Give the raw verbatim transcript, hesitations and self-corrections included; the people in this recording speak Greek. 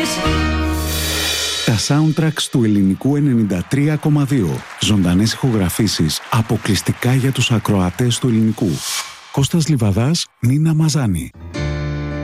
Τα soundtracks του ελληνικού ενενήντα τρία κόμμα δύο. Ζωντανές ηχογραφήσεις αποκλειστικά για τους ακροατές του ελληνικού. Κώστας Λιβαδάς, Νίνα Μαζάνη.